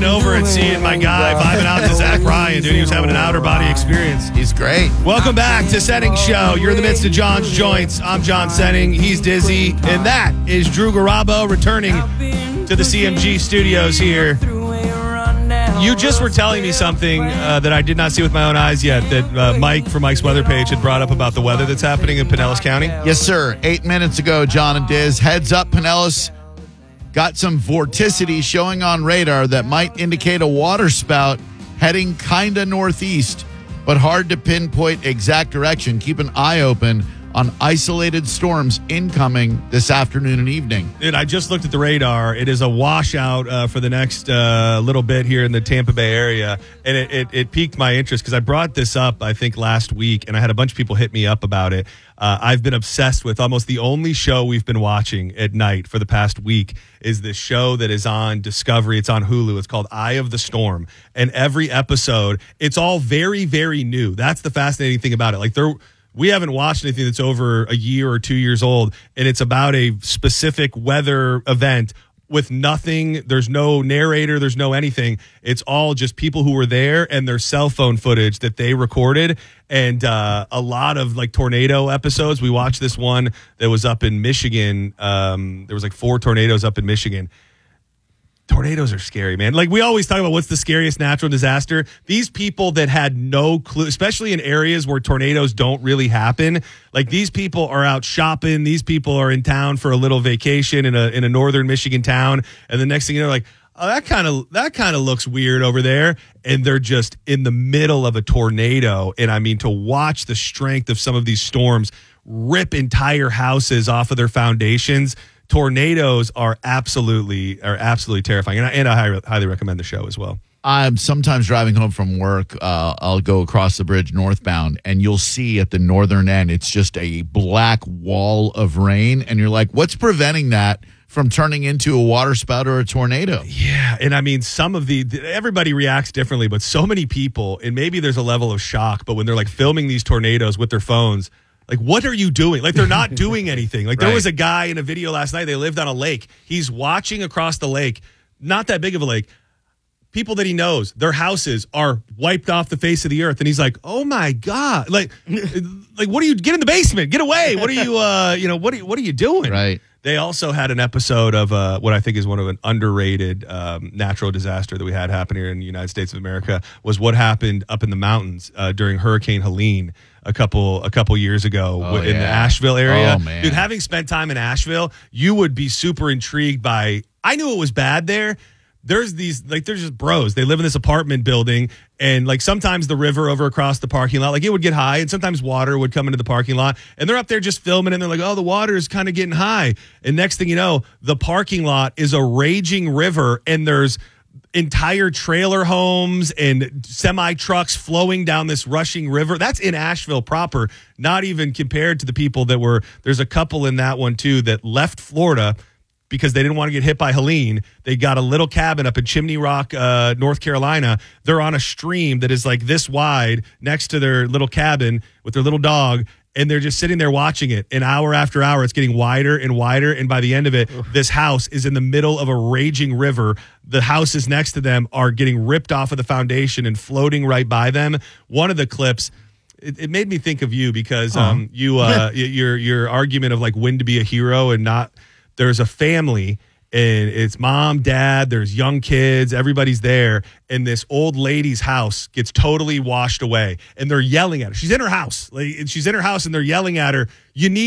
looking over and seeing my guy vibing out to Zach Ryan, dude. He was having an outer body experience. He's great. Welcome back to Setting Show. You're in the midst of John's Joints. I'm John Setting. He's Dizzy. And that is Drew Garabo returning to the CMG studios here. You just were telling me something that I did not see with my own eyes yet, that Mike from Mike's Weather Page had brought up about the weather that's happening in Pinellas County. Yes, sir. 8 minutes ago, John and Diz. Heads up, Pinellas. Got some vorticity showing on radar that might indicate a water spout heading kind of northeast, but hard to pinpoint exact direction. Keep an eye open on isolated storms incoming this afternoon and evening. Dude, I just looked at the radar. It is a washout for the next little bit here in the Tampa Bay area, and it piqued my interest because I brought this up, I think, last week, and I had a bunch of people hit me up about it. I've been obsessed with almost the only show we've been watching at night for the past week is this show that is on Discovery. It's on Hulu. It's called Eye of the Storm, and every episode, it's all very, very new. That's the fascinating thing about it. Like, we haven't watched anything that's over a year or 2 years old, and it's about a specific weather event with nothing. There's no narrator. There's no anything. It's all just people who were there and their cell phone footage that they recorded, and a lot of like tornado episodes. We watched this one that was up in Michigan. There was like 4 tornadoes up in Michigan. Tornadoes are scary, man. Like, we always talk about what's the scariest natural disaster. These people that had no clue, especially in areas where tornadoes don't really happen, like these people are out shopping. These people are in town for a little vacation in a northern Michigan town. And the next thing you know, like, oh, that kind of looks weird over there. And they're just in the middle of a tornado. And I mean, to watch the strength of some of these storms rip entire houses off of their foundations. Tornadoes are absolutely terrifying, and I highly recommend the show as well. I'm sometimes driving home from work. I'll go across the bridge northbound, and you'll see at the northern end, it's just a black wall of rain, and you're like, what's preventing that from turning into a water spout or a tornado? Yeah, and I mean, everybody reacts differently, but so many people, and maybe there's a level of shock, but when they're like filming these tornadoes with their phones, like, what are you doing? Like, they're not doing anything. Like, There was a guy in a video last night. They lived on a lake. He's watching across the lake, not that big of a lake. People that he knows, their houses are wiped off the face of the earth. And he's like, oh, my God. Like, what are you, get in the basement, get away. What are you, what are you doing? Right. They also had an episode of what I think is one of an underrated natural disaster that we had happen here in the United States of America, was what happened up in the mountains during Hurricane Helene a couple years ago in the Asheville area. Oh, man. Dude, having spent time in Asheville, you would be super intrigued by, I knew it was bad there. There's just bros. They live in this apartment building, and like sometimes the river over across the parking lot, like it would get high, and sometimes water would come into the parking lot, and they're up there just filming, and they're like, oh, the water is kind of getting high. And next thing you know, the parking lot is a raging river, and there's entire trailer homes and semi trucks flowing down this rushing river. That's in Asheville proper, not even compared to the people that were, there's a couple in that one too that left Florida because they didn't want to get hit by Helene. They got a little cabin up in Chimney Rock, North Carolina. They're on a stream that is like this wide next to their little cabin with their little dog, and they're just sitting there watching it. And hour after hour, it's getting wider and wider, and by the end of it, this house is in the middle of a raging river. The houses next to them are getting ripped off of the foundation and floating right by them. One of the clips, it made me think of you because your argument of like when to be a hero and not. There's a family, and it's mom, dad, there's young kids, everybody's there, and this old lady's house gets totally washed away, and they're yelling at her. She's in her house, and she's in her house, and they're yelling at her, you need